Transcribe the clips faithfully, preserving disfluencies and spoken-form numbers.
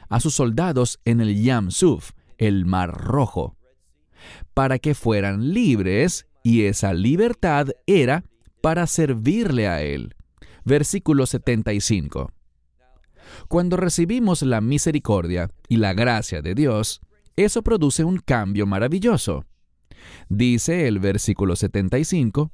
a sus soldados en el Yam Suf, el Mar Rojo, para que fueran libres, y esa libertad era para servirle a Él. Versículo setenta y cinco. Cuando recibimos la misericordia y la gracia de Dios, eso produce un cambio maravilloso. Dice el versículo setenta y cinco,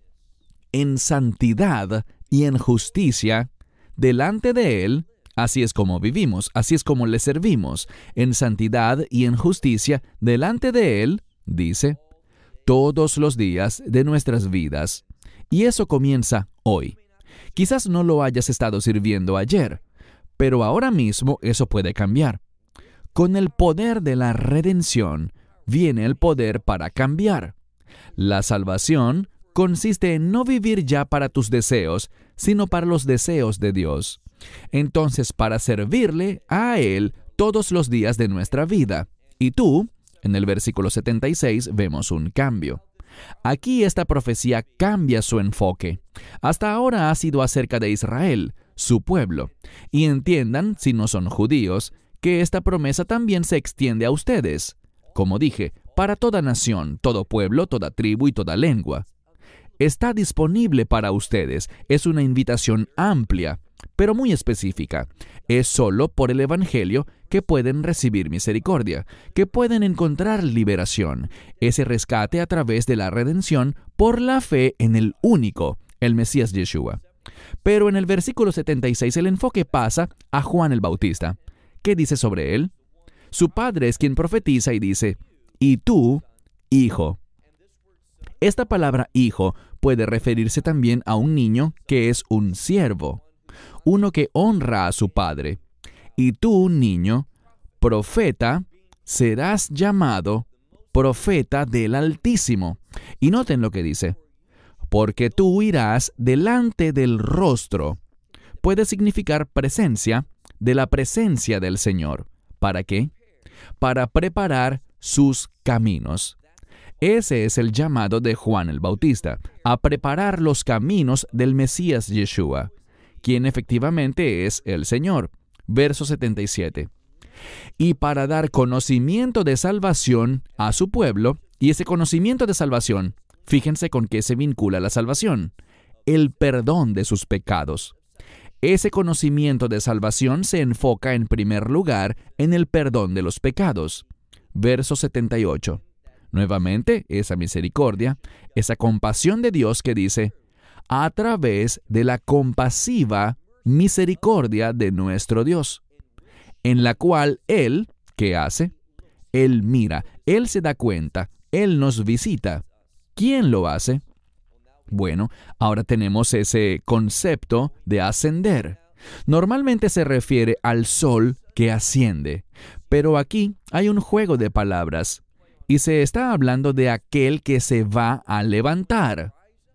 en santidad y en justicia, delante de Él, así es como vivimos, así es como le servimos, en santidad y en justicia, delante de Él, dice, todos los días de nuestras vidas. Y eso comienza hoy. Quizás no lo hayas estado sirviendo ayer, pero ahora mismo eso puede cambiar. Con el poder de la redención viene el poder para cambiar. La salvación consiste en no vivir ya para tus deseos, sino para los deseos de Dios. Entonces, para servirle a Él todos los días de nuestra vida. Y tú, en el versículo setenta y seis, vemos un cambio. Aquí esta profecía cambia su enfoque. Hasta ahora ha sido acerca de Israel, su pueblo. Y entiendan, si no son judíos, que esta promesa también se extiende a ustedes. Como dije, para toda nación, todo pueblo, toda tribu y toda lengua. Está disponible para ustedes. Es una invitación amplia, pero muy específica. Es solo por el Evangelio que pueden recibir misericordia, que pueden encontrar liberación, ese rescate a través de la redención por la fe en el único, el Mesías Yeshua. Pero en el versículo setenta y seis el enfoque pasa a Juan el Bautista. ¿Qué dice sobre él? Su padre es quien profetiza y dice, y tú, hijo. Esta palabra hijo puede referirse también a un niño que es un siervo, uno que honra a su padre. Y tú, niño, profeta, serás llamado profeta del Altísimo. Y noten lo que dice, porque tú irás delante del rostro. Puede significar presencia, de la presencia del Señor. ¿Para qué? Para preparar sus caminos. Ese es el llamado de Juan el Bautista, a preparar los caminos del Mesías Yeshua, quien efectivamente es el Señor. Verso setenta y siete. Y para dar conocimiento de salvación a su pueblo, y ese conocimiento de salvación, fíjense con qué se vincula la salvación, el perdón de sus pecados. Ese conocimiento de salvación se enfoca en primer lugar en el perdón de los pecados. Verso setenta y ocho. Nuevamente, esa misericordia, esa compasión de Dios que dice, a través de la compasiva misericordia de nuestro Dios, en la cual Él, ¿qué hace? Él mira, Él se da cuenta, Él nos visita. ¿Quién lo hace? Bueno, ahora tenemos ese concepto de ascender. Normalmente se refiere al sol que asciende, pero aquí hay un juego de palabras, y se está hablando de aquel que se va a levantar.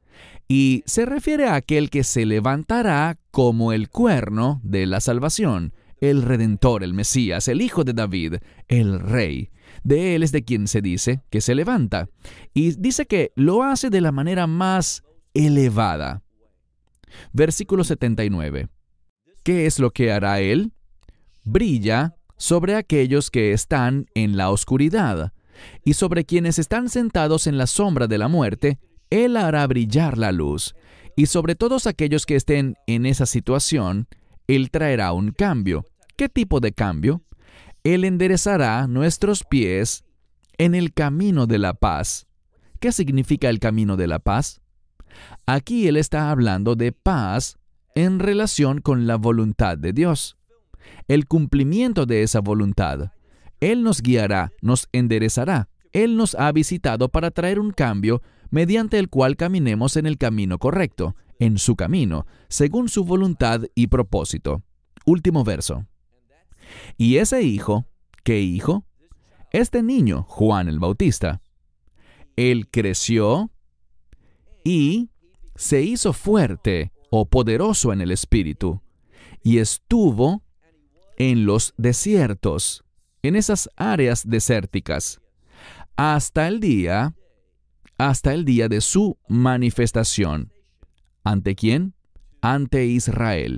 Y se refiere a aquel que se levantará como el cuerno de la salvación, el Redentor, el Mesías, el Hijo de David, el Rey. De él es de quien se dice que se levanta. Y dice que lo hace de la manera más elevada. Versículo setenta y nueve. ¿Qué es lo que hará él? Brilla sobre aquellos que están en la oscuridad, y sobre quienes están sentados en la sombra de la muerte, Él hará brillar la luz. Y sobre todos aquellos que estén en esa situación, Él traerá un cambio. ¿Qué tipo de cambio? Él enderezará nuestros pies en el camino de la paz. ¿Qué significa el camino de la paz? Aquí Él está hablando de paz en relación con la voluntad de Dios. El cumplimiento de esa voluntad. Él nos guiará, nos enderezará. Él nos ha visitado para traer un cambio mediante el cual caminemos en el camino correcto, en su camino, según su voluntad y propósito. Último verso. Y ese hijo, ¿qué hijo? Este niño, Juan el Bautista. Él creció y se hizo fuerte o poderoso en el espíritu, y estuvo en los desiertos, en esas áreas desérticas, hasta el día, hasta el día de su manifestación. ¿Ante quién? Ante Israel.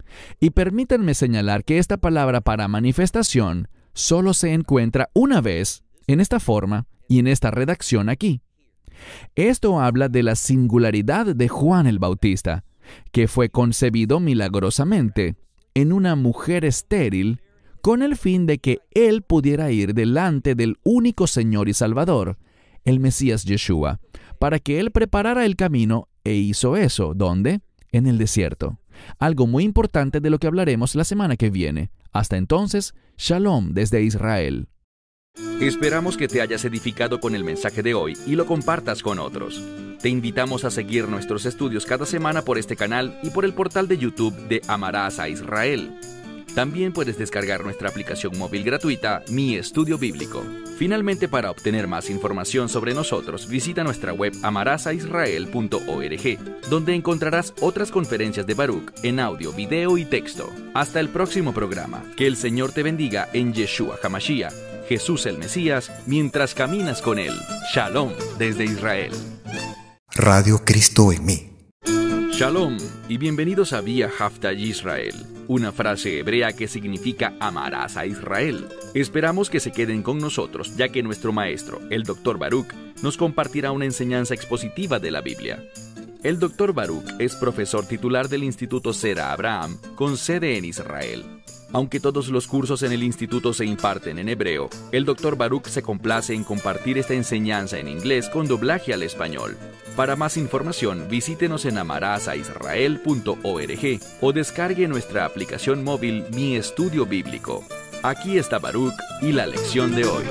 Y permítanme señalar que esta palabra para manifestación solo se encuentra una vez en esta forma y en esta redacción aquí. Esto habla de la singularidad de Juan el Bautista, que fue concebido milagrosamente en una mujer estéril con el fin de que él pudiera ir delante del único Señor y Salvador, el Mesías Yeshua, para que él preparara el camino, e hizo eso. ¿Dónde? En el desierto. Algo muy importante de lo que hablaremos la semana que viene. Hasta entonces, Shalom desde Israel. Esperamos que te hayas edificado con el mensaje de hoy y lo compartas con otros. Te invitamos a seguir nuestros estudios cada semana por este canal y por el portal de YouTube de Amarás a Israel. También puedes descargar nuestra aplicación móvil gratuita, Mi Estudio Bíblico. Finalmente, para obtener más información sobre nosotros, visita nuestra web amarás a israel punto org, donde encontrarás otras conferencias de Baruch en audio, video y texto. Hasta el próximo programa. Que el Señor te bendiga en Yeshua HaMashiach, Jesús el Mesías, mientras caminas con Él. Shalom desde Israel. Radio Cristo en mí. Shalom y bienvenidos a Vía Haftaj Israel, una frase hebrea que significa amarás a Israel. Esperamos que se queden con nosotros, ya que nuestro maestro, el doctor Baruch, nos compartirá una enseñanza expositiva de la Biblia. El doctor Baruch es profesor titular del Instituto Sera Abraham, con sede en Israel. Aunque todos los cursos en el instituto se imparten en hebreo, el doctor Baruch se complace en compartir esta enseñanza en inglés con doblaje al español. Para más información, visítenos en amarás a israel punto org o descargue nuestra aplicación móvil Mi Estudio Bíblico. Aquí está Baruch y la lección de hoy.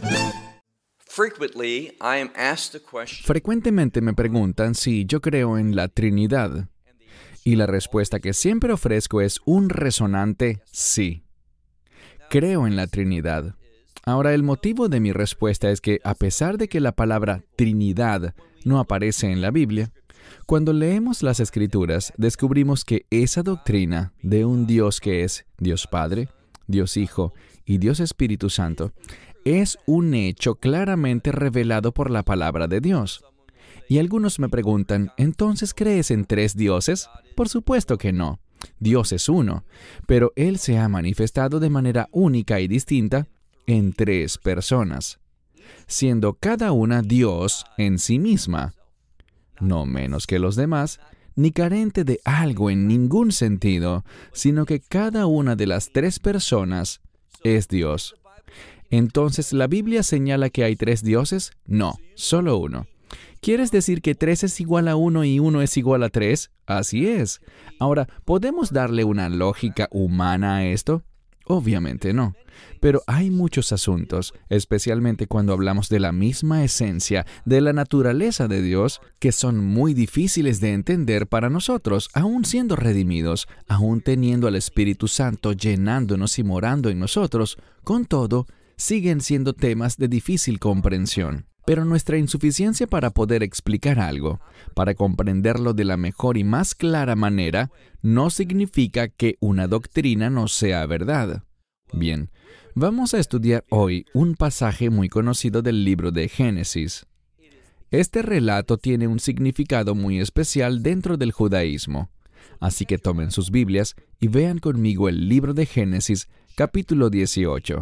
Frecuentemente me preguntan si yo creo en la Trinidad. Y la respuesta que siempre ofrezco es un resonante sí. Creo en la Trinidad. Ahora, el motivo de mi respuesta es que, a pesar de que la palabra Trinidad no aparece en la Biblia, cuando leemos las Escrituras, descubrimos que esa doctrina de un Dios que es Dios Padre, Dios Hijo y Dios Espíritu Santo es un hecho claramente revelado por la palabra de Dios. Y algunos me preguntan, ¿entonces crees en tres dioses? Por supuesto que no. Dios es uno, pero Él se ha manifestado de manera única y distinta en tres personas, siendo cada una Dios en sí misma, no menos que los demás, ni carente de algo en ningún sentido, sino que cada una de las tres personas es Dios. Entonces, ¿la Biblia señala que hay tres dioses? No, solo uno. ¿Quieres decir que tres es igual a uno y uno es igual a tres? Así es. Ahora, ¿podemos darle una lógica humana a esto? Obviamente no. Pero hay muchos asuntos, especialmente cuando hablamos de la misma esencia, de la naturaleza de Dios, que son muy difíciles de entender para nosotros, aún siendo redimidos, aún teniendo al Espíritu Santo llenándonos y morando en nosotros. Con todo, siguen siendo temas de difícil comprensión. Pero nuestra insuficiencia para poder explicar algo, para comprenderlo de la mejor y más clara manera, no significa que una doctrina no sea verdad. Bien, vamos a estudiar hoy un pasaje muy conocido del libro de Génesis. Este relato tiene un significado muy especial dentro del judaísmo. Así que tomen sus Biblias y vean conmigo el libro de Génesis, capítulo dieciocho.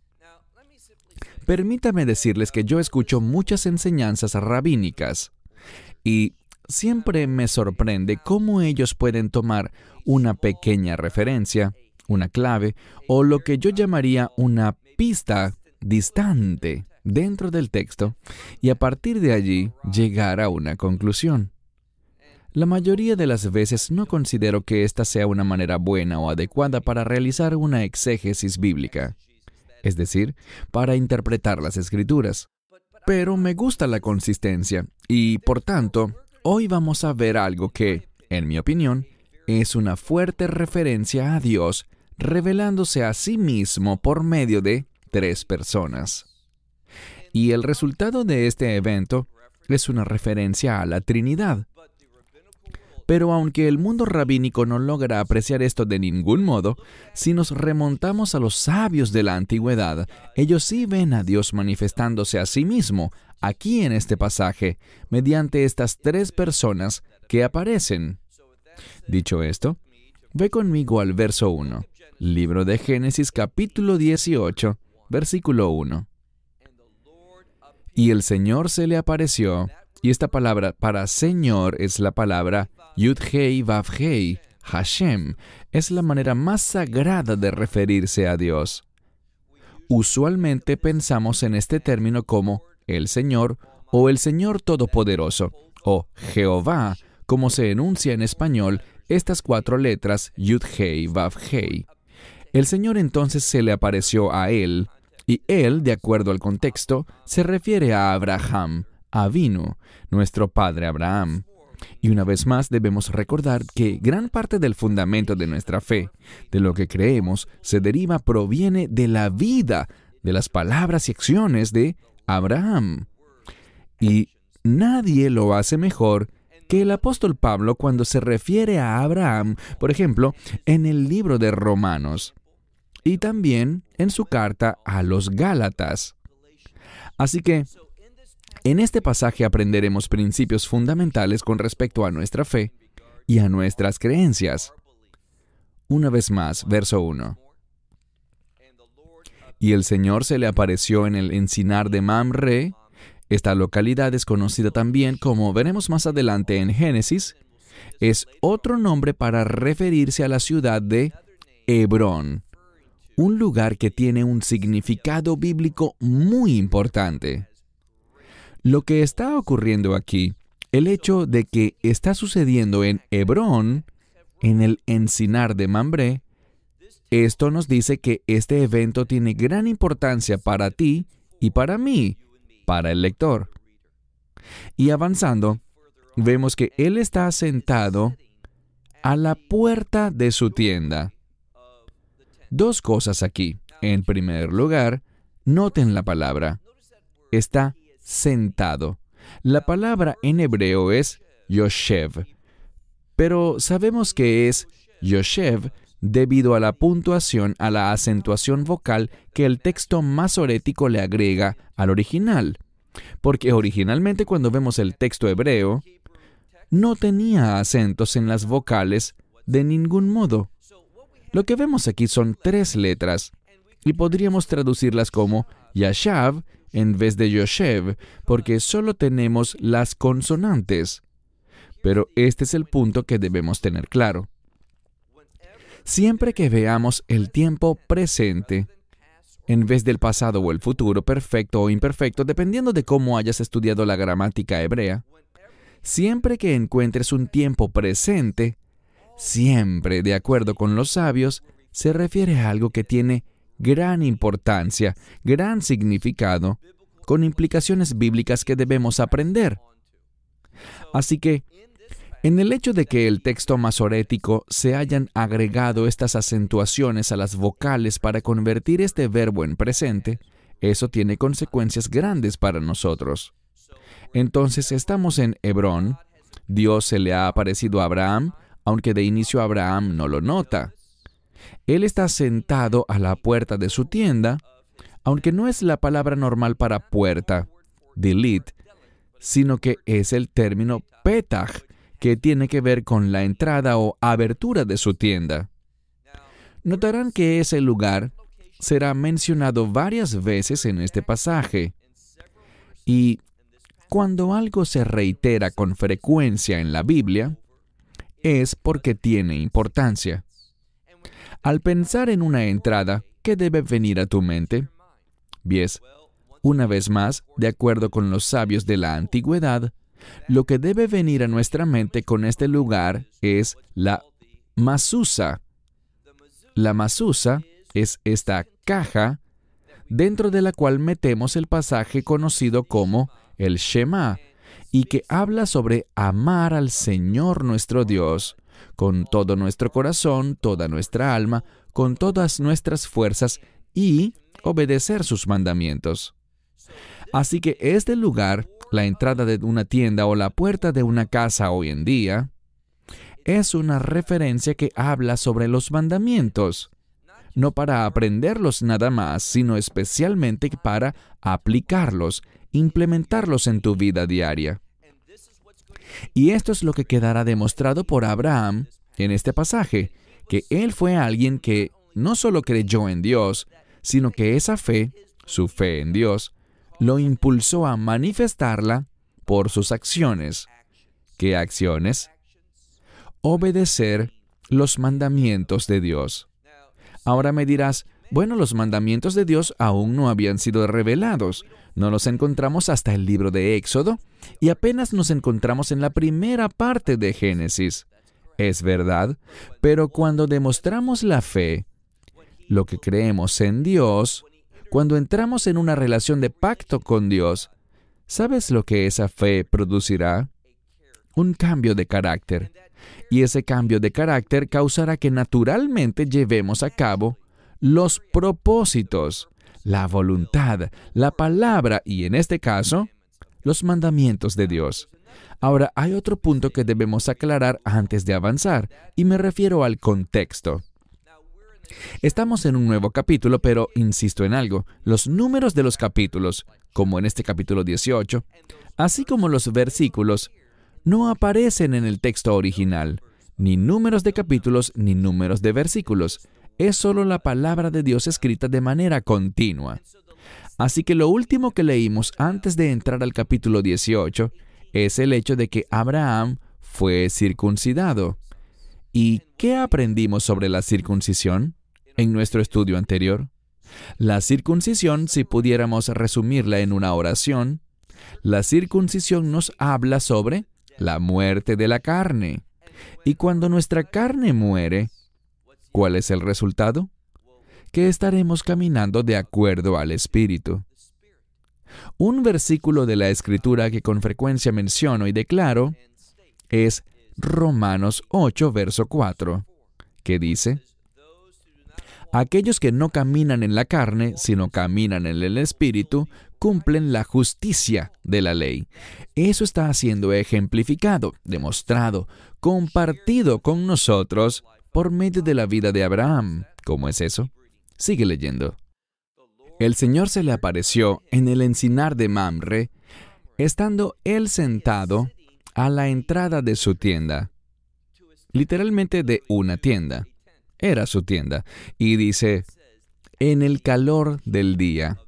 Permítame decirles que yo escucho muchas enseñanzas rabínicas y siempre me sorprende cómo ellos pueden tomar una pequeña referencia, una clave, o lo que yo llamaría una pista distante dentro del texto, y a partir de allí llegar a una conclusión. La mayoría de las veces no considero que esta sea una manera buena o adecuada para realizar una exégesis bíblica, es decir, para interpretar las Escrituras. Pero me gusta la consistencia y, por tanto, hoy vamos a ver algo que, en mi opinión, es una fuerte referencia a Dios revelándose a sí mismo por medio de tres personas. Y el resultado de este evento es una referencia a la Trinidad. Pero aunque el mundo rabínico no logra apreciar esto de ningún modo, si nos remontamos a los sabios de la antigüedad, ellos sí ven a Dios manifestándose a sí mismo, aquí en este pasaje, mediante estas tres personas que aparecen. Dicho esto, Ve conmigo al verso uno. Libro de Génesis, capítulo dieciocho, versículo uno. Y el Señor se le apareció, y esta palabra para Señor es la palabra Yud-Hei Vav-Hei, Hashem. Es la manera más sagrada de referirse a Dios. Usualmente pensamos en este término como el Señor o el Señor Todopoderoso, o Jehová, como se enuncia en español estas cuatro letras Yud-Hei Vav-Hei. El Señor entonces se le apareció a él, y él, de acuerdo al contexto, se refiere a Abraham, Avinu, nuestro padre Abraham. Y una vez más debemos recordar que gran parte del fundamento de nuestra fe, de lo que creemos, se deriva, proviene de la vida, de las palabras y acciones de Abraham. Y nadie lo hace mejor que el apóstol Pablo cuando se refiere a Abraham, por ejemplo, en el libro de Romanos, y también en su carta a los Gálatas. Así que, en este pasaje aprenderemos principios fundamentales con respecto a nuestra fe y a nuestras creencias. Una vez más, verso uno. Y el Señor se le apareció en el encinar de Mamre. Esta localidad es conocida también como, veremos más adelante en Génesis, es otro nombre para referirse a la ciudad de Hebrón, un lugar que tiene un significado bíblico muy importante. Lo que está ocurriendo aquí, el hecho de que está sucediendo en Hebrón, en el encinar de Mamre, esto nos dice que este evento tiene gran importancia para ti y para mí, para el lector. Y avanzando, vemos que él está sentado a la puerta de su tienda. Dos cosas aquí. En primer lugar, noten la palabra. Está sentado. La palabra en hebreo es Yoshev, pero sabemos que es Yoshev debido a la puntuación, a la acentuación vocal que el texto masorético le agrega al original. Porque originalmente cuando vemos el texto hebreo, no tenía acentos en las vocales de ningún modo. Lo que vemos aquí son tres letras, y podríamos traducirlas como Yashav en vez de Yoshev, porque solo tenemos las consonantes. Pero este es el punto que debemos tener claro. Siempre que veamos el tiempo presente, en vez del pasado o el futuro, perfecto o imperfecto, dependiendo de cómo hayas estudiado la gramática hebrea, siempre que encuentres un tiempo presente, siempre, de acuerdo con los sabios, se refiere a algo que tiene gran importancia, gran significado, con implicaciones bíblicas que debemos aprender. Así que, en el hecho de que el texto masorético se hayan agregado estas acentuaciones a las vocales para convertir este verbo en presente, eso tiene consecuencias grandes para nosotros. Entonces estamos en Hebrón, Dios se le ha aparecido a Abraham, aunque de inicio Abraham no lo nota. Él está sentado a la puerta de su tienda, aunque no es la palabra normal para puerta, dilit, sino que es el término petach, que tiene que ver con la entrada o abertura de su tienda. Notarán que ese lugar será mencionado varias veces en este pasaje. Y cuando algo se reitera con frecuencia en la Biblia, es porque tiene importancia. Al pensar en una entrada, ¿qué debe venir a tu mente? Bien, una vez más, de acuerdo con los sabios de la antigüedad, lo que debe venir a nuestra mente con este lugar es la masusa. La masusa es esta caja dentro de la cual metemos el pasaje conocido como el Shema, y que habla sobre amar al Señor nuestro Dios con todo nuestro corazón, toda nuestra alma, con todas nuestras fuerzas y obedecer sus mandamientos. Así que este lugar, la entrada de una tienda o la puerta de una casa hoy en día, es una referencia que habla sobre los mandamientos, no para aprenderlos nada más, sino especialmente para aplicarlos, implementarlos en tu vida diaria. Y esto es lo que quedará demostrado por Abraham en este pasaje, que él fue alguien que no solo creyó en Dios, sino que esa fe, su fe en Dios, lo impulsó a manifestarla por sus acciones. ¿Qué acciones? Obedecer los mandamientos de Dios. Ahora me dirás, bueno, los mandamientos de Dios aún no habían sido revelados. No los encontramos hasta el libro de Éxodo y apenas nos encontramos en la primera parte de Génesis. Es verdad, pero cuando demostramos la fe, lo que creemos en Dios, cuando entramos en una relación de pacto con Dios, ¿sabes lo que esa fe producirá? Un cambio de carácter. Y ese cambio de carácter causará que naturalmente llevemos a cabo los propósitos, la voluntad, la palabra y, en este caso, los mandamientos de Dios. Ahora, hay otro punto que debemos aclarar antes de avanzar, y me refiero al contexto. Estamos en un nuevo capítulo, pero insisto en algo. Los números de los capítulos, como en este capítulo dieciocho, así como los versículos, no aparecen en el texto original, ni números de capítulos ni números de versículos. Es solo la palabra de Dios escrita de manera continua. Así que lo último que leímos antes de entrar al capítulo dieciocho es el hecho de que Abraham fue circuncidado. ¿Y qué aprendimos sobre la circuncisión en nuestro estudio anterior? La circuncisión, si pudiéramos resumirla en una oración, la circuncisión nos habla sobre la muerte de la carne. Y cuando nuestra carne muere, ¿cuál es el resultado? Que estaremos caminando de acuerdo al Espíritu. Un versículo de la Escritura que con frecuencia menciono y declaro es Romanos ocho, verso cuatro, que dice: aquellos que no caminan en la carne, sino caminan en el Espíritu, cumplen la justicia de la ley. Eso está siendo ejemplificado, demostrado, compartido con nosotros por medio de la vida de Abraham. ¿Cómo es eso? Sigue leyendo. El Señor se le apareció en el encinar de Mamre, estando él sentado a la entrada de su tienda. Literalmente de una tienda. Era su tienda. Y dice, en el calor del día.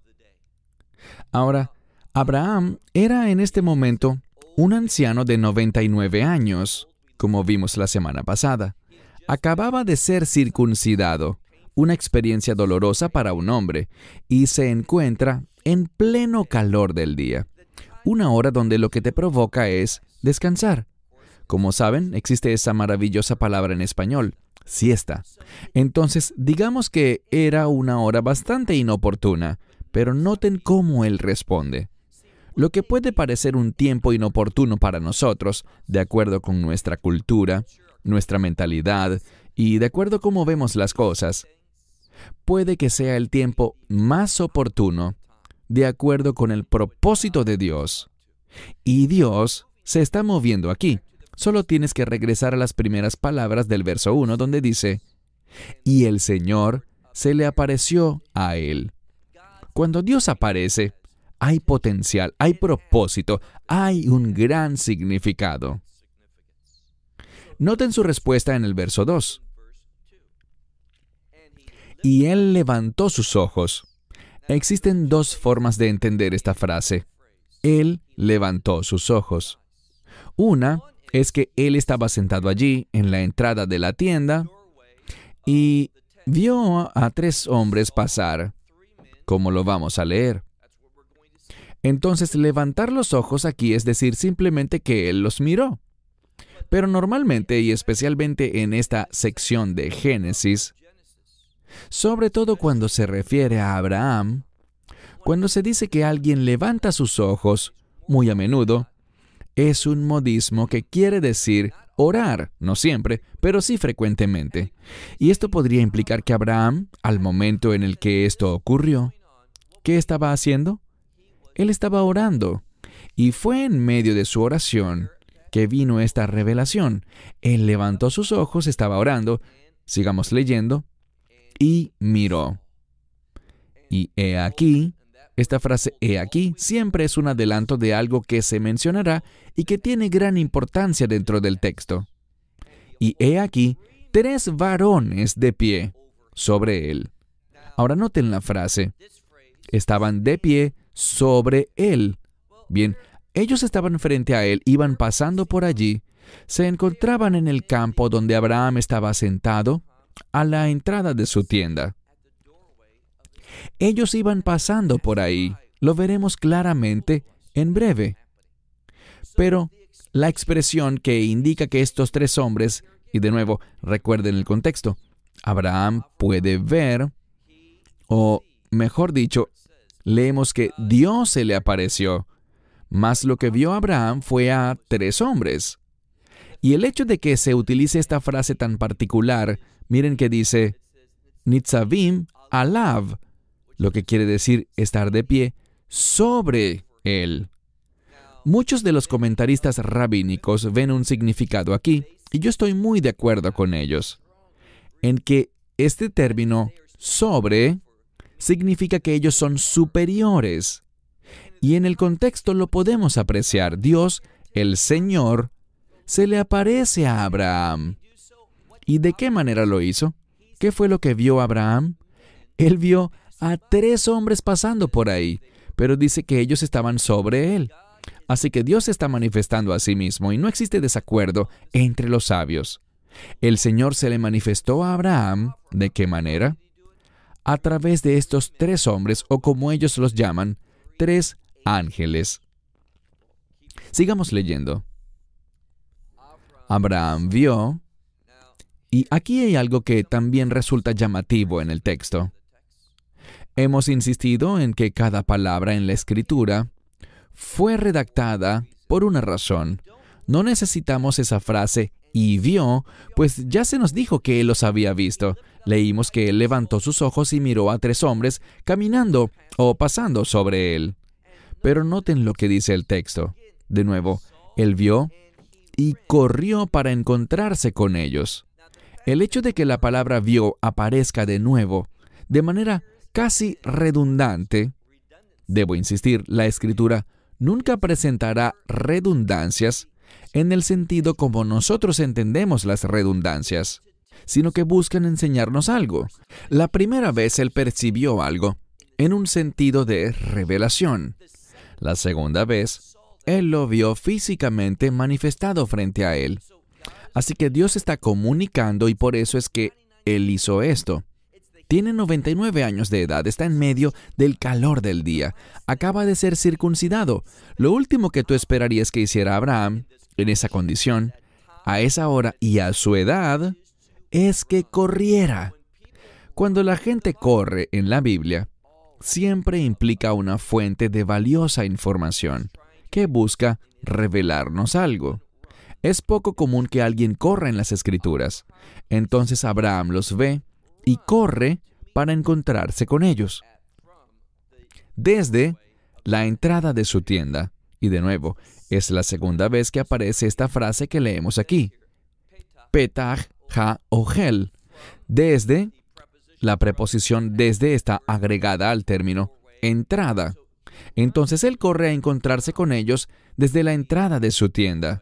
Ahora, Abraham era en este momento un anciano de noventa y nueve años, como vimos la semana pasada. Acababa de ser circuncidado, una experiencia dolorosa para un hombre, y se encuentra en pleno calor del día. Una hora donde lo que te provoca es descansar. Como saben, existe esa maravillosa palabra en español, siesta. Entonces, digamos que era una hora bastante inoportuna, pero noten cómo él responde. Lo que puede parecer un tiempo inoportuno para nosotros, de acuerdo con nuestra cultura, nuestra mentalidad y de acuerdo a cómo vemos las cosas, puede que sea el tiempo más oportuno de acuerdo con el propósito de Dios. Y Dios se está moviendo aquí. Solo tienes que regresar a las primeras palabras del verso uno, donde dice, y el Señor se le apareció a él. Cuando Dios aparece, hay potencial, hay propósito, hay un gran significado. Noten su respuesta en el verso dos. Y él levantó sus ojos. Existen dos formas de entender esta frase. Él levantó sus ojos. Una es que él estaba sentado allí en la entrada de la tienda y vio a tres hombres pasar, como lo vamos a leer. Entonces, levantar los ojos aquí es decir simplemente que él los miró. Pero normalmente, y especialmente en esta sección de Génesis, sobre todo cuando se refiere a Abraham, cuando se dice que alguien levanta sus ojos, muy a menudo, es un modismo que quiere decir orar, no siempre, pero sí frecuentemente. Y esto podría implicar que Abraham, al momento en el que esto ocurrió, ¿qué estaba haciendo? Él estaba orando, y fue en medio de su oración que vino esta revelación. Él levantó sus ojos, estaba orando, sigamos leyendo, y miró. Y he aquí, esta frase he aquí siempre es un adelanto de algo que se mencionará y que tiene gran importancia dentro del texto. Y he aquí tres varones de pie sobre él. Ahora noten la frase. Estaban de pie sobre él. Bien, ellos estaban frente a él, iban pasando por allí. Se encontraban en el campo donde Abraham estaba sentado, a la entrada de su tienda. Ellos iban pasando por ahí. Lo veremos claramente en breve. Pero la expresión que indica que estos tres hombres, y de nuevo, recuerden el contexto, Abraham puede ver, o mejor dicho, leemos que Dios se le apareció, mas lo que vio Abraham fue a tres hombres. Y el hecho de que se utilice esta frase tan particular, miren que dice, Nitzavim alav, lo que quiere decir estar de pie sobre él. Muchos de los comentaristas rabínicos ven un significado aquí, y yo estoy muy de acuerdo con ellos, en que este término sobre significa que ellos son superiores. Y en el contexto lo podemos apreciar. Dios, el Señor, se le aparece a Abraham. ¿Y de qué manera lo hizo? ¿Qué fue lo que vio Abraham? Él vio a tres hombres pasando por ahí, pero dice que ellos estaban sobre él. Así que Dios se está manifestando a sí mismo y no existe desacuerdo entre los sabios. El Señor se le manifestó a Abraham, ¿de qué manera? A través de estos tres hombres, o como ellos los llaman, tres ángeles. Sigamos leyendo. Abraham vio, y aquí hay algo que también resulta llamativo en el texto. Hemos insistido en que cada palabra en la Escritura fue redactada por una razón. No necesitamos esa frase «y vio», pues ya se nos dijo que él los había visto. Leímos que él levantó sus ojos y miró a tres hombres caminando o pasando sobre él. Pero noten lo que dice el texto. De nuevo, él vio y corrió para encontrarse con ellos. El hecho de que la palabra vio aparezca de nuevo, de manera casi redundante, debo insistir, la Escritura nunca presentará redundancias en el sentido como nosotros entendemos las redundancias, sino que buscan enseñarnos algo. La primera vez él percibió algo en un sentido de revelación. La segunda vez, él lo vio físicamente manifestado frente a él. Así que Dios está comunicando y por eso es que él hizo esto. Tiene noventa y nueve años de edad, está en medio del calor del día. Acaba de ser circuncidado. Lo último que tú esperarías que hiciera Abraham, en esa condición, a esa hora y a su edad, es que corriera. Cuando la gente corre en la Biblia, siempre implica una fuente de valiosa información que busca revelarnos algo. Es poco común que alguien corra en las Escrituras. Entonces Abraham los ve y corre para encontrarse con ellos. Desde la entrada de su tienda. Y de nuevo, es la segunda vez que aparece esta frase que leemos aquí. Petach ha-ohel. Desde, la preposición desde está agregada al término entrada. Entonces él corre a encontrarse con ellos desde la entrada de su tienda.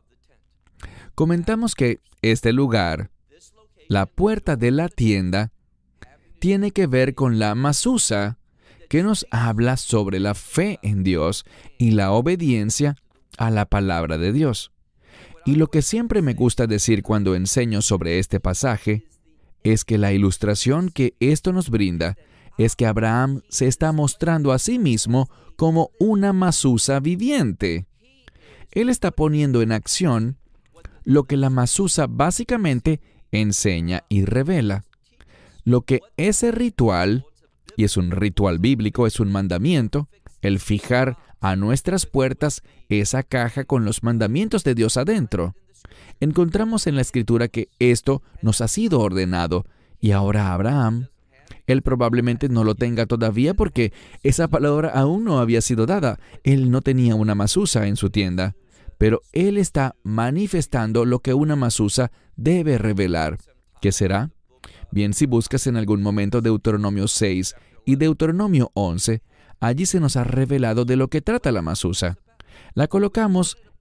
Comentamos que este lugar, la puerta de la tienda, tiene que ver con la masusa, que nos habla sobre la fe en Dios y la obediencia a la palabra de Dios. Y lo que siempre me gusta decir cuando enseño sobre este pasaje es que la ilustración que esto nos brinda es que Abraham se está mostrando a sí mismo como una masusa viviente. Él está poniendo en acción lo que la masusa básicamente enseña y revela. Lo que ese ritual, y es un ritual bíblico, es un mandamiento, el fijar a nuestras puertas esa caja con los mandamientos de Dios adentro. Encontramos en la Escritura que esto nos ha sido ordenado, y ahora Abraham, él probablemente no lo tenga todavía porque esa palabra aún no había sido dada. Él no tenía una masusa en su tienda, pero él está manifestando lo que una masusa debe revelar. ¿Qué será? Bien, si buscas en algún momento Deuteronomio seis y Deuteronomio once, allí se nos ha revelado de lo que trata la masusa. La colocamos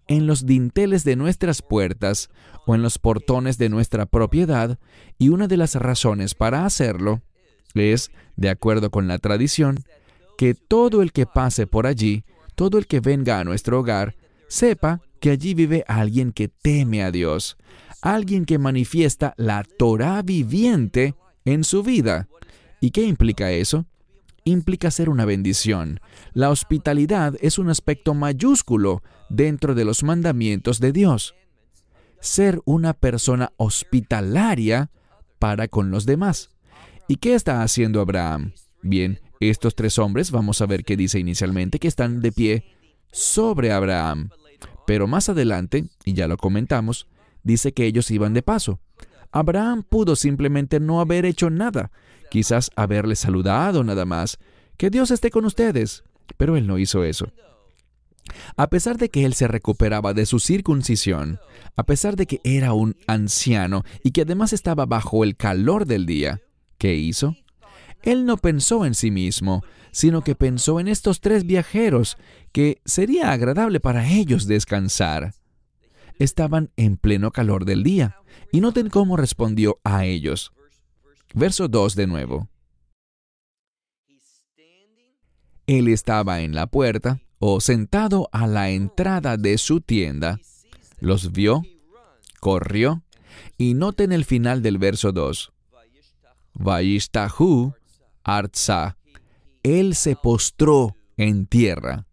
en los dinteles de nuestras puertas o en los portones de nuestra propiedad, y una de las razones para hacerlo es, de acuerdo con la tradición, que todo el que pase por allí, todo el que venga a nuestro hogar, sepa que allí vive alguien que teme a Dios, alguien que manifiesta la Torá viviente en su vida. ¿Y qué implica eso? Implica ser una bendición. La hospitalidad es un aspecto mayúsculo dentro de los mandamientos de Dios. Ser una persona hospitalaria para con los demás. ¿Y qué está haciendo Abraham? Bien, estos tres hombres, vamos a ver qué dice inicialmente, que están de pie sobre Abraham. Pero más adelante, y ya lo comentamos, dice que ellos iban de paso. Abraham pudo simplemente no haber hecho nada, quizás haberle saludado nada más. Que Dios esté con ustedes. Pero él no hizo eso. A pesar de que él se recuperaba de su circuncisión, a pesar de que era un anciano y que además estaba bajo el calor del día, ¿qué hizo? Él no pensó en sí mismo, sino que pensó en estos tres viajeros, que sería agradable para ellos descansar. Estaban en pleno calor del día, y noten cómo respondió a ellos. Verso dos de nuevo. Él estaba en la puerta, o sentado a la entrada de su tienda. Los vio, corrió, y noten el final del verso dos. Vayishtahu arza. Él se postró en tierra.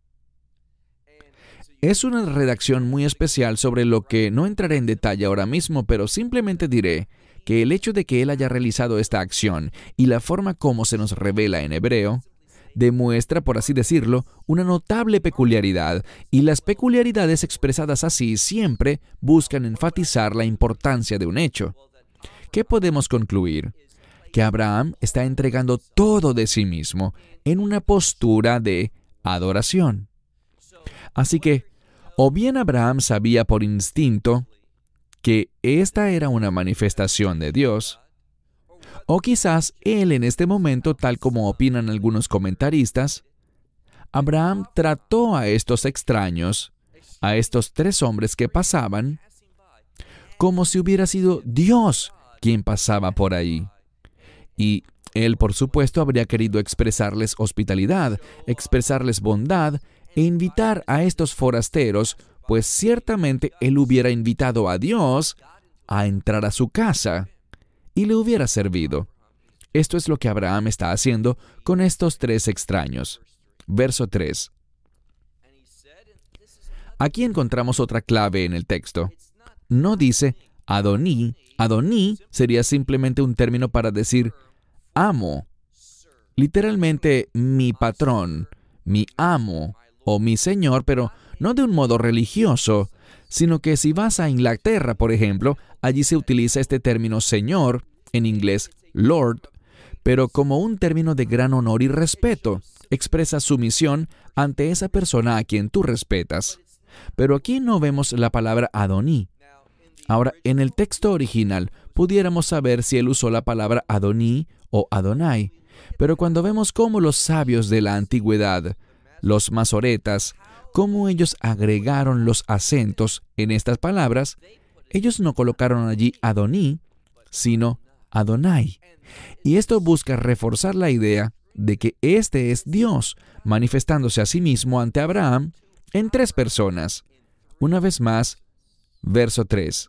Es una redacción muy especial sobre lo que no entraré en detalle ahora mismo, pero simplemente diré que el hecho de que él haya realizado esta acción y la forma como se nos revela en hebreo, demuestra, por así decirlo, una notable peculiaridad, y las peculiaridades expresadas así siempre buscan enfatizar la importancia de un hecho. ¿Qué podemos concluir? Que Abraham está entregando todo de sí mismo en una postura de adoración. Así que, o bien Abraham sabía por instinto que esta era una manifestación de Dios, o quizás él en este momento, tal como opinan algunos comentaristas, Abraham trató a estos extraños, a estos tres hombres que pasaban, como si hubiera sido Dios quien pasaba por ahí. Y él, por supuesto, habría querido expresarles hospitalidad, expresarles bondad e invitar a estos forasteros, pues ciertamente él hubiera invitado a Dios a entrar a su casa y le hubiera servido. Esto es lo que Abraham está haciendo con estos tres extraños. Verso tres. Aquí encontramos otra clave en el texto. No dice Adoní. Adoní sería simplemente un término para decir amo. Literalmente mi patrón, mi amo o mi señor, pero no de un modo religioso, sino que si vas a Inglaterra, por ejemplo, allí se utiliza este término señor, en inglés lord, pero como un término de gran honor y respeto. Expresa sumisión ante esa persona a quien tú respetas. Pero aquí no vemos la palabra Adoní. Ahora, en el texto original, pudiéramos saber si él usó la palabra Adoní o Adonai, pero cuando vemos cómo los sabios de la antigüedad, los masoretas, cómo ellos agregaron los acentos en estas palabras, ellos no colocaron allí Adoní, sino Adonai. Y esto busca reforzar la idea de que este es Dios, manifestándose a sí mismo ante Abraham en tres personas. Una vez más, verso tres.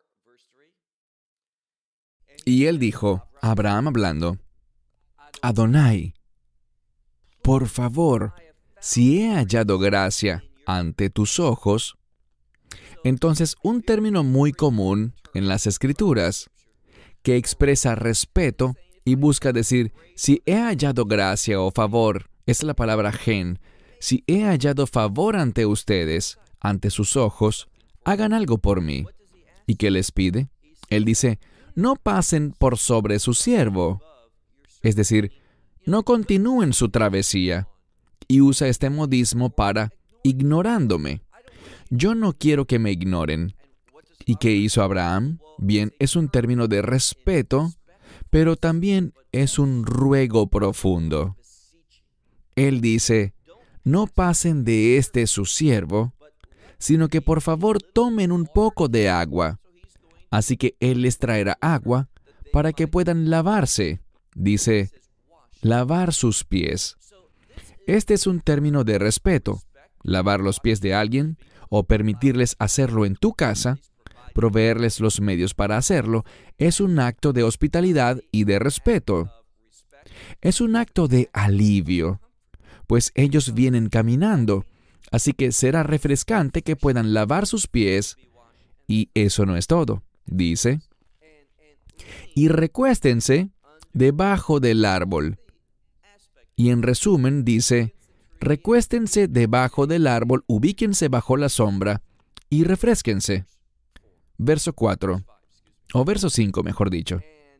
Y él dijo, Abraham hablando, Adonai, por favor, si he hallado gracia ante tus ojos. Entonces, un término muy común en las Escrituras, que expresa respeto y busca decir, si he hallado gracia o favor, es la palabra gen, si he hallado favor ante ustedes, ante sus ojos, hagan algo por mí. ¿Y qué les pide? Él dice, no pasen por sobre su siervo. Es decir, no continúen su travesía. Y usa este modismo para ignorándome. Yo no quiero que me ignoren. ¿Y qué hizo Abraham? Bien, es un término de respeto, pero también es un ruego profundo. Él dice, no pasen de este su siervo, sino que por favor tomen un poco de agua. Así que Él les traerá agua para que puedan lavarse. Dice, lavar sus pies. Este es un término de respeto. Lavar los pies de alguien o permitirles hacerlo en tu casa, proveerles los medios para hacerlo, es un acto de hospitalidad y de respeto. Es un acto de alivio, pues ellos vienen caminando, así que será refrescante que puedan lavar sus pies. Y eso no es todo. Dice, y recuéstense debajo del árbol. Y en resumen dice, recuéstense debajo del árbol, ubíquense bajo la sombra y refrésquense. Verso cuatro, o verso cinco, mejor dicho.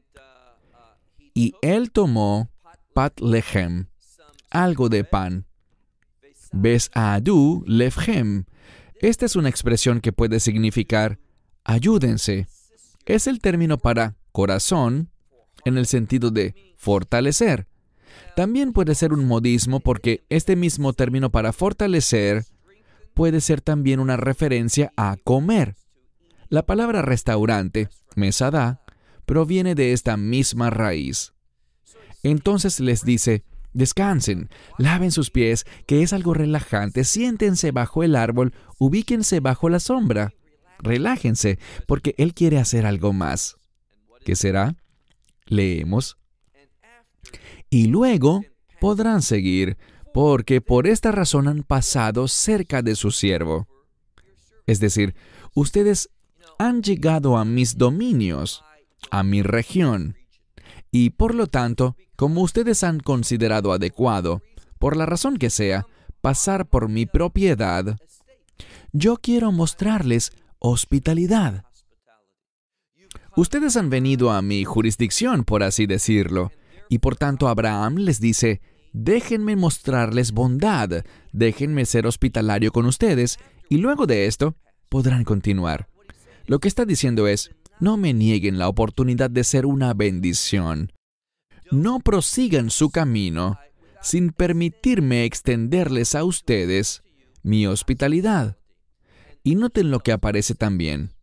Y él tomó pat lechem, algo de pan. Ves adu lefhem. Esta es una expresión que puede significar ayúdense. Es el término para corazón en el sentido de fortalecer. También puede ser un modismo porque este mismo término para fortalecer puede ser también una referencia a comer. La palabra restaurante, mesadá, proviene de esta misma raíz. Entonces les dice, descansen, laven sus pies, que es algo relajante, siéntense bajo el árbol, ubíquense bajo la sombra. Relájense, porque Él quiere hacer algo más. ¿Qué será? Leemos. Y luego podrán seguir, porque por esta razón han pasado cerca de su siervo. Es decir, ustedes han llegado a mis dominios, a mi región, y por lo tanto, como ustedes han considerado adecuado, por la razón que sea, pasar por mi propiedad, yo quiero mostrarles hospitalidad. Ustedes han venido a mi jurisdicción, por así decirlo, y por tanto Abraham les dice, déjenme mostrarles bondad, déjenme ser hospitalario con ustedes, y luego de esto podrán continuar. Lo que está diciendo es, no me nieguen la oportunidad de ser una bendición. No prosigan su camino sin permitirme extenderles a ustedes mi hospitalidad. Y noten lo que aparece también.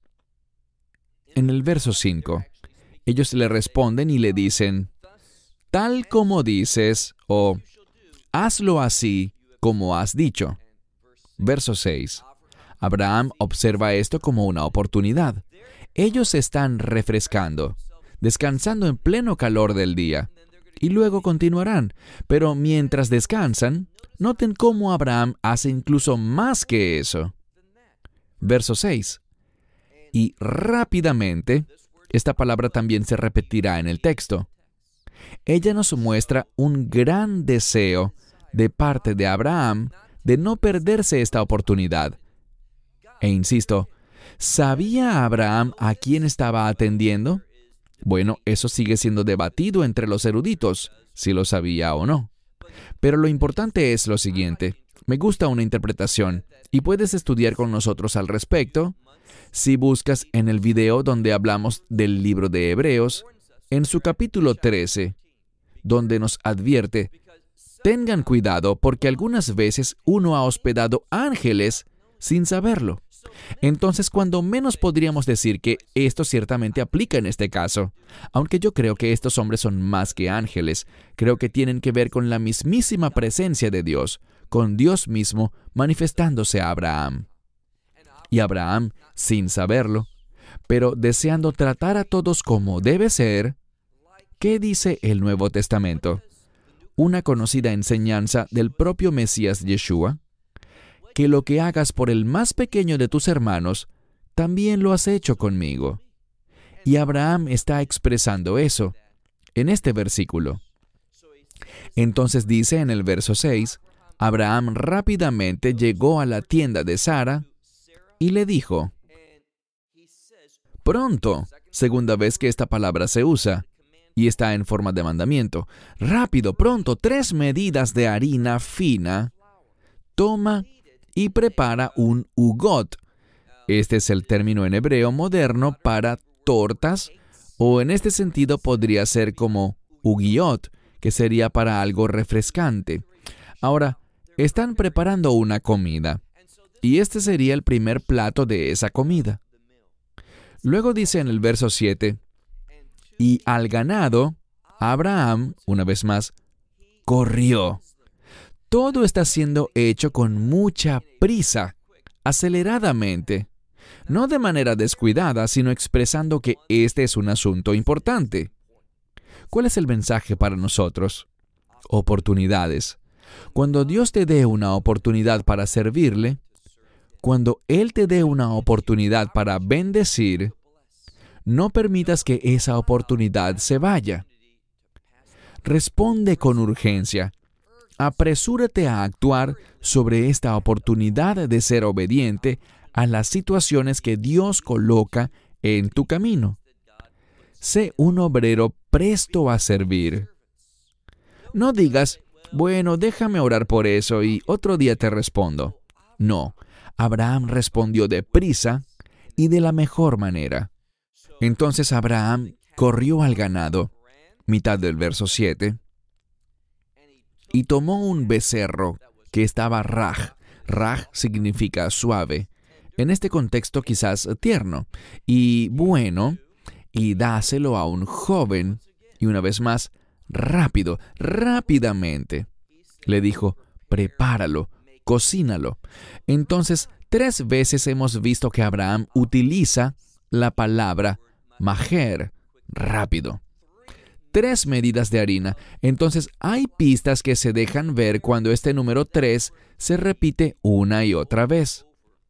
En el verso cinco, ellos le responden y le dicen, tal como dices, o hazlo así como has dicho. Verso seis. Abraham observa esto como una oportunidad. Ellos se están refrescando, descansando en pleno calor del día, y luego continuarán. Pero mientras descansan, noten cómo Abraham hace incluso más que eso. Verso seis. Y rápidamente, esta palabra también se repetirá en el texto. Ella nos muestra un gran deseo de parte de Abraham de no perderse esta oportunidad. E insisto, ¿sabía Abraham a quién estaba atendiendo? Bueno, eso sigue siendo debatido entre los eruditos, si lo sabía o no. Pero lo importante es lo siguiente. Me gusta una interpretación, y puedes estudiar con nosotros al respecto si buscas en el video donde hablamos del libro de Hebreos, en su capítulo trece, donde nos advierte, tengan cuidado porque algunas veces uno ha hospedado ángeles sin saberlo. Entonces, cuando menos podríamos decir que esto ciertamente aplica en este caso, aunque yo creo que estos hombres son más que ángeles, creo que tienen que ver con la mismísima presencia de Dios, con Dios mismo manifestándose a Abraham. Y Abraham, sin saberlo, pero deseando tratar a todos como debe ser, ¿qué dice el Nuevo Testamento? Una conocida enseñanza del propio Mesías Yeshua, que lo que hagas por el más pequeño de tus hermanos, también lo has hecho conmigo. Y Abraham está expresando eso en este versículo. Entonces dice en el verso seis, Abraham rápidamente llegó a la tienda de Sara y le dijo, pronto, segunda vez que esta palabra se usa, y está en forma de mandamiento, rápido, pronto, tres medidas de harina fina, toma y prepara un ugot. Este es el término en hebreo moderno para tortas, o en este sentido podría ser como ugiot, que sería para algo refrescante. Ahora, están preparando una comida. y este sería el primer plato de esa comida. Luego dice en el verso siete, y al ganado, Abraham, una vez más, corrió. Todo está siendo hecho con mucha prisa, aceleradamente, no de manera descuidada, sino expresando que este es un asunto importante. ¿Cuál es el mensaje para nosotros? Oportunidades. Cuando Dios te dé una oportunidad para servirle, cuando Él te dé una oportunidad para bendecir, no permitas que esa oportunidad se vaya. Responde con urgencia. Apresúrate a actuar sobre esta oportunidad de ser obediente a las situaciones que Dios coloca en tu camino. Sé un obrero presto a servir. No digas, bueno, déjame orar por eso y otro día te respondo. No, Abraham respondió deprisa y de la mejor manera. Entonces Abraham corrió al ganado, mitad del verso siete, y tomó un becerro que estaba raj. Raj significa suave. En este contexto quizás tierno. Y bueno, y dáselo a un joven. Y una vez más, rápido, rápidamente. Le dijo, prepáralo, cocínalo. Entonces, tres veces hemos visto que Abraham utiliza la palabra majer, rápido. Tres medidas de harina. Entonces, hay pistas que se dejan ver cuando este número tres se repite una y otra vez.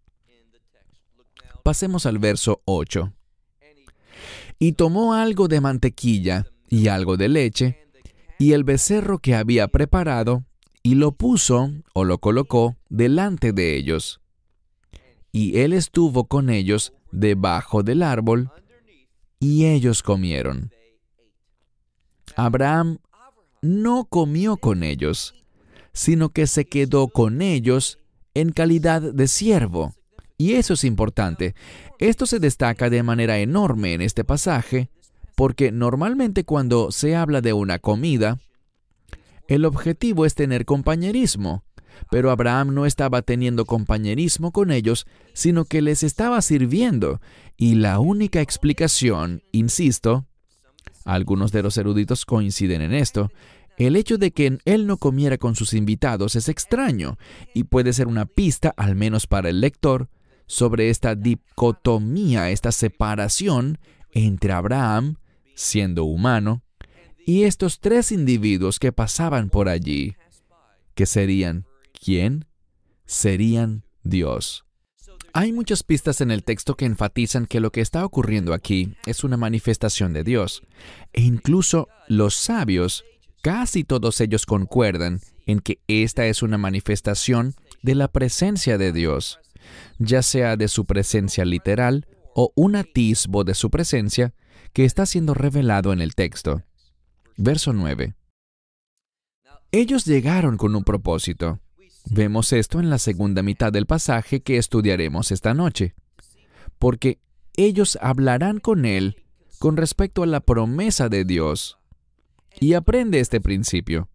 Pasemos al verso ocho. Y tomó algo de mantequilla y algo de leche, y el becerro que había preparado, y lo puso, o lo colocó, delante de ellos. Y él estuvo con ellos debajo del árbol, y ellos comieron. Abraham no comió con ellos, sino que se quedó con ellos en calidad de siervo. Y eso es importante. Esto se destaca de manera enorme en este pasaje, porque normalmente cuando se habla de una comida, el objetivo es tener compañerismo. Pero Abraham no estaba teniendo compañerismo con ellos, sino que les estaba sirviendo. Y la única explicación, insisto, algunos de los eruditos coinciden en esto, el hecho de que él no comiera con sus invitados es extraño y puede ser una pista, al menos para el lector, sobre esta dicotomía, esta separación entre Abraham, siendo humano, y estos tres individuos que pasaban por allí, que serían, ¿quién? Serían Dios. Hay muchas pistas en el texto que enfatizan que lo que está ocurriendo aquí es una manifestación de Dios. E incluso los sabios, casi todos ellos concuerdan en que esta es una manifestación de la presencia de Dios, ya sea de su presencia literal o un atisbo de su presencia que está siendo revelado en el texto. Verso nueve. Ellos llegaron con un propósito. Vemos esto en la segunda mitad del pasaje que estudiaremos esta noche. Porque ellos hablarán con él con respecto a la promesa de Dios. Y aprende este principio.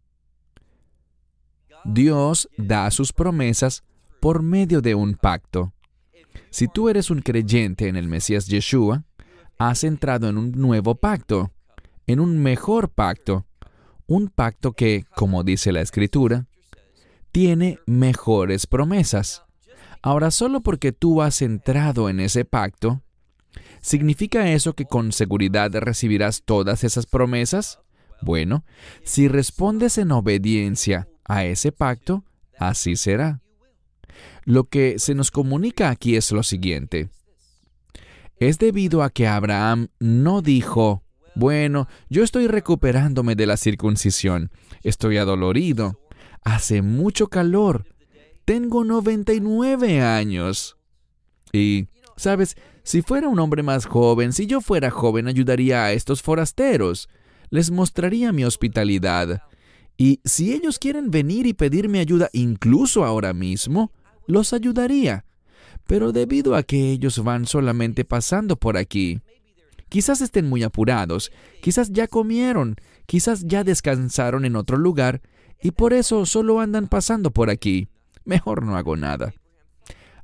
Dios da sus promesas por medio de un pacto. Si tú eres un creyente en el Mesías Yeshua, has entrado en un nuevo pacto, en un mejor pacto, un pacto que, como dice la Escritura, tiene mejores promesas. Ahora, solo porque tú has entrado en ese pacto, ¿significa eso que con seguridad recibirás todas esas promesas? Bueno, si respondes en obediencia a ese pacto, así será. Lo que se nos comunica aquí es lo siguiente. Es debido a que Abraham no dijo, bueno, yo estoy recuperándome de la circuncisión, estoy adolorido, hace mucho calor, tengo noventa y nueve años. Y, ¿sabes? Si fuera un hombre más joven, si yo fuera joven, ayudaría a estos forasteros, les mostraría mi hospitalidad. Y si ellos quieren venir y pedirme ayuda incluso ahora mismo, los ayudaría. Pero debido a que ellos van solamente pasando por aquí, quizás estén muy apurados, quizás ya comieron, quizás ya descansaron en otro lugar, y por eso solo andan pasando por aquí. Mejor no hago nada.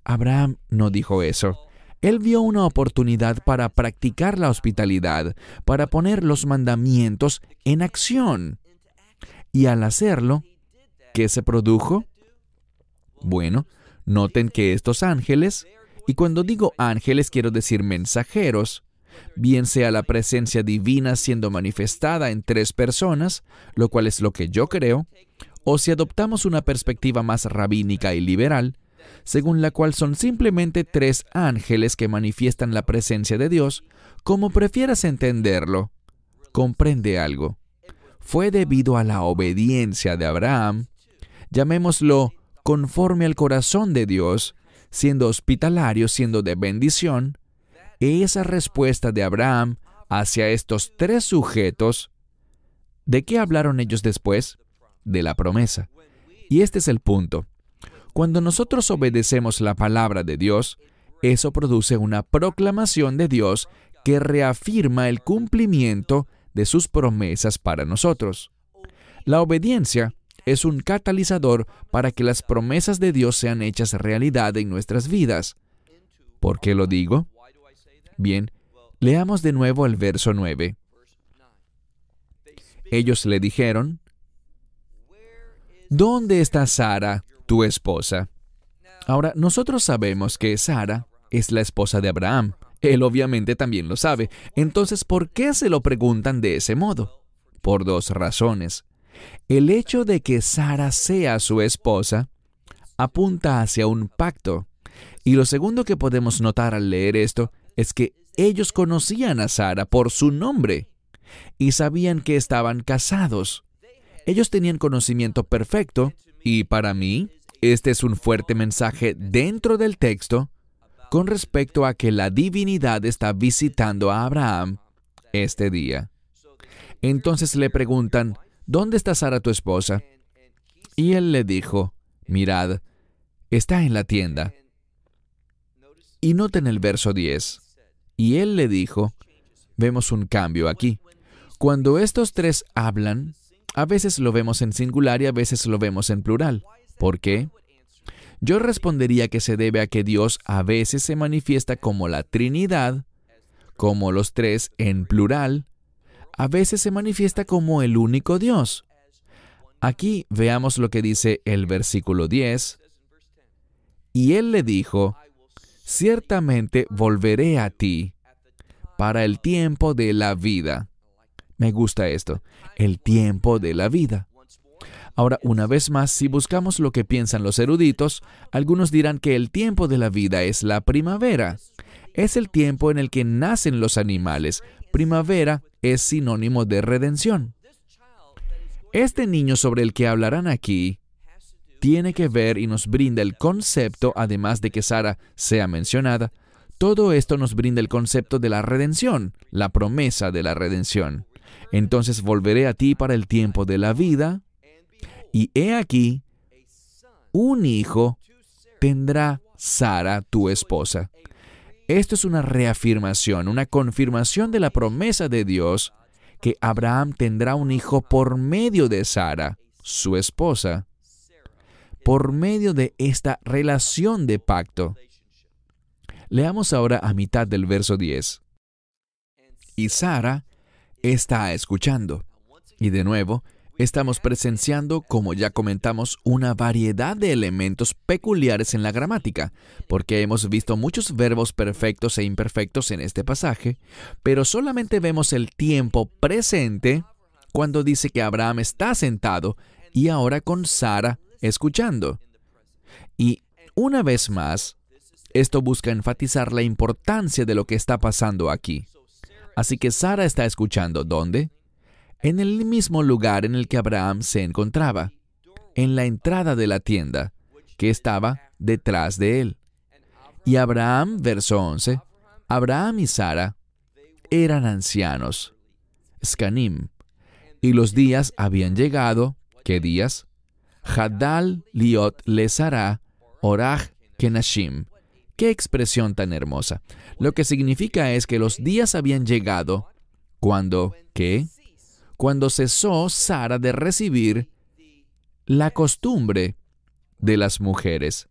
Abraham no dijo eso. Él vio una oportunidad para practicar la hospitalidad, para poner los mandamientos en acción. Y al hacerlo, ¿qué se produjo? Bueno, noten que estos ángeles, y cuando digo ángeles quiero decir mensajeros, bien sea la presencia divina siendo manifestada en tres personas, lo cual es lo que yo creo, o si adoptamos una perspectiva más rabínica y liberal, según la cual son simplemente tres ángeles que manifiestan la presencia de Dios, como prefieras entenderlo, comprende algo. Fue debido a la obediencia de Abraham, llamémoslo conforme al corazón de Dios, siendo hospitalario, siendo de bendición, esa respuesta de Abraham hacia estos tres sujetos, ¿de qué hablaron ellos después? De la promesa. Y este es el punto. Cuando nosotros obedecemos la palabra de Dios, eso produce una proclamación de Dios que reafirma el cumplimiento de sus promesas para nosotros. La obediencia es un catalizador para que las promesas de Dios sean hechas realidad en nuestras vidas. ¿Por qué lo digo? Bien, leamos de nuevo el verso nueve. Ellos le dijeron, ¿dónde está Sara, tu esposa? Ahora, nosotros sabemos que Sara es la esposa de Abraham. Él obviamente también lo sabe. Entonces, ¿por qué se lo preguntan de ese modo? Por dos razones. El hecho de que Sara sea su esposa apunta hacia un pacto. Y lo segundo que podemos notar al leer esto es que ellos conocían a Sara por su nombre y sabían que estaban casados. Ellos tenían conocimiento perfecto y para mí, este es un fuerte mensaje dentro del texto con respecto a que la divinidad está visitando a Abraham este día. Entonces le preguntan, ¿dónde está Sara tu esposa? Y él le dijo, mirad, está en la tienda. Y noten el verso diez. Y él le dijo, vemos un cambio aquí. Cuando estos tres hablan, a veces lo vemos en singular y a veces lo vemos en plural. ¿Por qué? Yo respondería que se debe a que Dios a veces se manifiesta como la Trinidad, como los tres en plural, a veces se manifiesta como el único Dios. Aquí veamos lo que dice el versículo diez. Y él le dijo, ciertamente volveré a ti para el tiempo de la vida. Me gusta esto, el tiempo de la vida. Ahora, una vez más, si buscamos lo que piensan los eruditos, algunos dirán que el tiempo de la vida es la primavera. Es el tiempo en el que nacen los animales. Primavera es sinónimo de redención. Este niño sobre el que hablarán aquí tiene que ver y nos brinda el concepto, además de que Sara sea mencionada, todo esto nos brinda el concepto de la redención, la promesa de la redención. Entonces volveré a ti para el tiempo de la vida, y he aquí, un hijo tendrá Sara, tu esposa. Esto es una reafirmación, una confirmación de la promesa de Dios que Abraham tendrá un hijo por medio de Sara, su esposa, por medio de esta relación de pacto. Leamos ahora a mitad del verso diez. Y Sara está escuchando. Y de nuevo, estamos presenciando, como ya comentamos, una variedad de elementos peculiares en la gramática, porque hemos visto muchos verbos perfectos e imperfectos en este pasaje, pero solamente vemos el tiempo presente cuando dice que Abraham está sentado y ahora con Sara escuchando. Y una vez más, esto busca enfatizar la importancia de lo que está pasando aquí. Así que Sara está escuchando, ¿dónde? En el mismo lugar en el que Abraham se encontraba, en la entrada de la tienda, que estaba detrás de él. Y Abraham, verso once, Abraham y Sara eran ancianos, Scanim, y los días habían llegado, ¿qué días? Hadal liot le Sara, oraj kenashim. ¡Qué expresión tan hermosa! Lo que significa es que los días habían llegado cuando, ¿qué? Cuando cesó Sara de recibir la costumbre de las mujeres.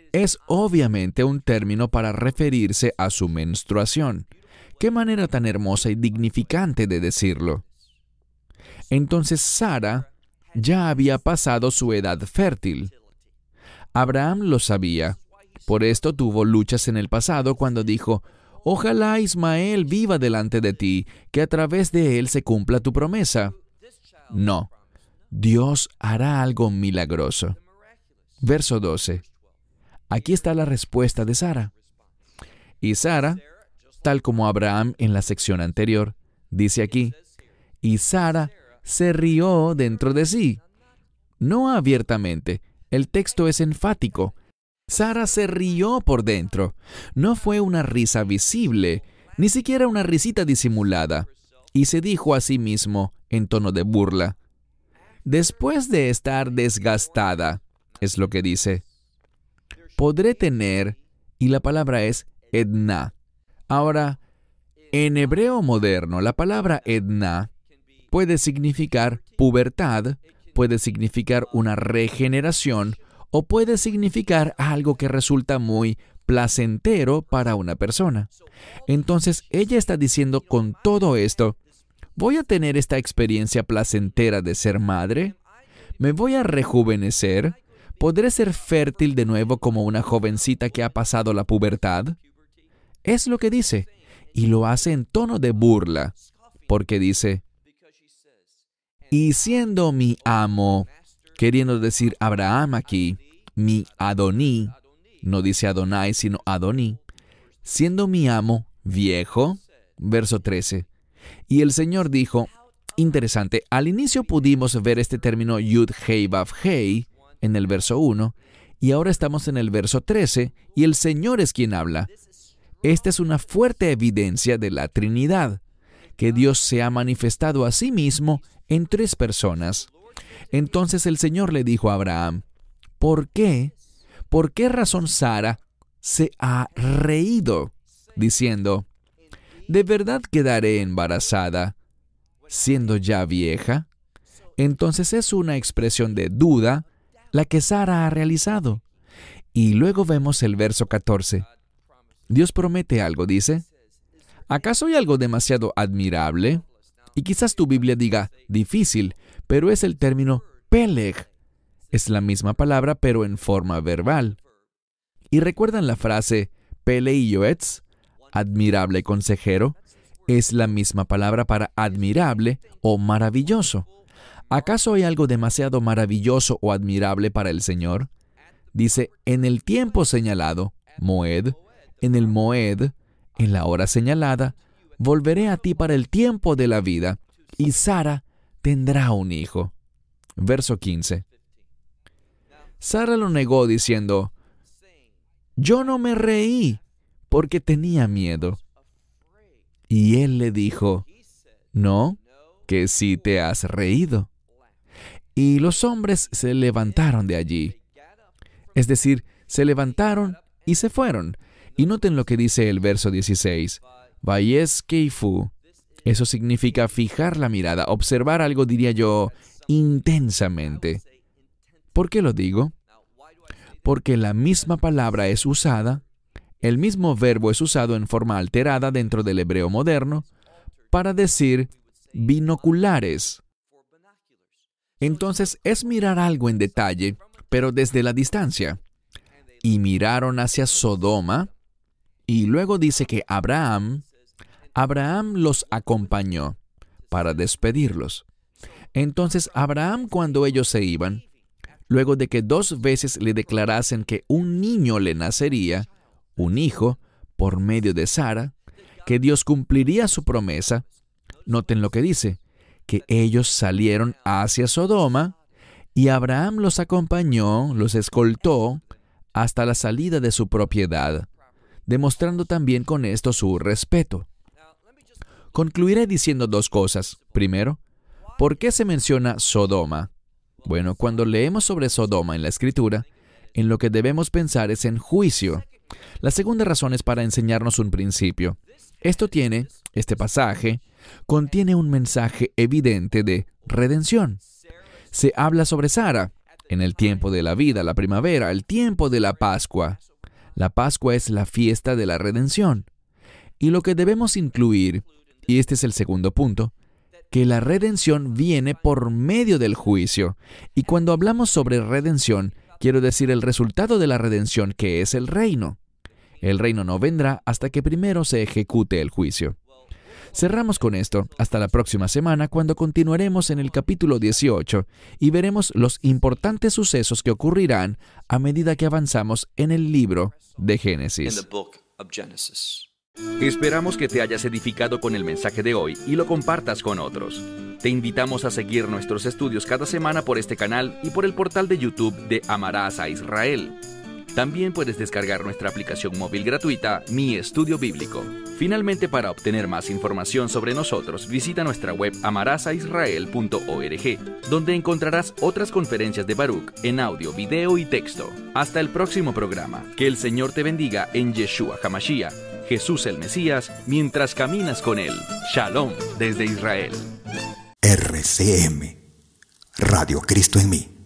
Es obviamente un término para referirse a su menstruación. ¡Qué manera tan hermosa y dignificante de decirlo! Entonces Sara ya había pasado su edad fértil. Abraham lo sabía. Por esto tuvo luchas en el pasado cuando dijo: «Ojalá Ismael viva delante de ti, que a través de él se cumpla tu promesa». No, Dios hará algo milagroso. Verso doce. Aquí está la respuesta de Sara. Y Sara, tal como Abraham en la sección anterior, dice aquí, y Sara se rió dentro de sí. No abiertamente, el texto es enfático. Sara se rió por dentro. No fue una risa visible, ni siquiera una risita disimulada. Y se dijo a sí mismo, en tono de burla: «Después de estar desgastada», es lo que dice, «podré tener», y la palabra es edna. Ahora, en hebreo moderno, la palabra edna puede significar pubertad, puede significar una regeneración, o puede significar algo que resulta muy placentero para una persona. Entonces, ella está diciendo con todo esto: ¿voy a tener esta experiencia placentera de ser madre? ¿Me voy a rejuvenecer? ¿Podré ser fértil de nuevo como una jovencita que ha pasado la pubertad? Es lo que dice, y lo hace en tono de burla, porque dice: «Y siendo mi amo», queriendo decir Abraham aquí, mi Adoní, no dice Adonai, sino Adoní, siendo mi amo viejo, verso trece. Y el Señor dijo, interesante, al inicio pudimos ver este término Yud Hei Vav Hei en el verso uno, y ahora estamos en el verso trece, y el Señor es quien habla. Esta es una fuerte evidencia de la Trinidad, que Dios se ha manifestado a sí mismo en tres personas. Entonces el Señor le dijo a Abraham: ¿por qué? ¿Por qué razón Sara se ha reído, diciendo: ¿de verdad quedaré embarazada, siendo ya vieja? Entonces es una expresión de duda la que Sara ha realizado. Y luego vemos el verso catorce. Dios promete algo, dice: ¿acaso hay algo demasiado admirable? Y quizás tu Biblia diga difícil, pero es el término peleg. Es la misma palabra, pero en forma verbal. ¿Y recuerdan la frase pelei yoetz, admirable consejero? Es la misma palabra para admirable o maravilloso. ¿Acaso hay algo demasiado maravilloso o admirable para el Señor? Dice, en el tiempo señalado, moed, en el moed, en la hora señalada, volveré a ti para el tiempo de la vida, y Sara tendrá un hijo. Verso quince. Sara lo negó diciendo: yo no me reí porque tenía miedo. Y él le dijo: no, que sí te has reído. Y los hombres se levantaron de allí. Es decir, se levantaron y se fueron. Y noten lo que dice el verso dieciséis. Vayes keifu. Eso significa fijar la mirada, observar algo, diría yo, intensamente. ¿Por qué lo digo? Porque la misma palabra es usada, el mismo verbo es usado en forma alterada dentro del hebreo moderno para decir binoculares. Entonces es mirar algo en detalle, pero desde la distancia. Y miraron hacia Sodoma, y luego dice que Abraham, Abraham los acompañó para despedirlos. Entonces Abraham, cuando ellos se iban, luego de que dos veces le declarasen que un niño le nacería, un hijo, por medio de Sara, que Dios cumpliría su promesa, noten lo que dice, que ellos salieron hacia Sodoma, y Abraham los acompañó, los escoltó, hasta la salida de su propiedad, demostrando también con esto su respeto. Concluiré diciendo dos cosas. Primero, ¿por qué se menciona Sodoma? Bueno, cuando leemos sobre Sodoma en la Escritura, en lo que debemos pensar es en juicio. La segunda razón es para enseñarnos un principio. Esto tiene, este pasaje, contiene un mensaje evidente de redención. Se habla sobre Sara, En el tiempo de la vida, la primavera, el tiempo de la Pascua. La Pascua es la fiesta de la redención. Y lo que debemos incluir, y este es el segundo punto, que la redención viene por medio del juicio. Y cuando hablamos sobre redención, quiero decir el resultado de la redención, que es el reino. El reino no vendrá hasta que primero se ejecute el juicio. Cerramos con esto. Hasta la próxima semana, cuando continuaremos en el capítulo dieciocho y veremos los importantes sucesos que ocurrirán a medida que avanzamos en el libro de Génesis. Esperamos que te hayas edificado con el mensaje de hoy y lo compartas con otros. Te invitamos a seguir nuestros estudios cada semana por este canal y por el portal de YouTube de Amarás a Israel. También puedes descargar nuestra aplicación móvil gratuita, Mi Estudio Bíblico. Finalmente, para obtener más información sobre nosotros, visita nuestra web amarás a israel punto org, donde encontrarás otras conferencias de Baruch en audio, video y texto. Hasta el próximo programa. Que el Señor te bendiga en Yeshua HaMashiach, Jesús el Mesías, mientras caminas con Él. Shalom desde Israel. R C M, Radio Cristo en mí.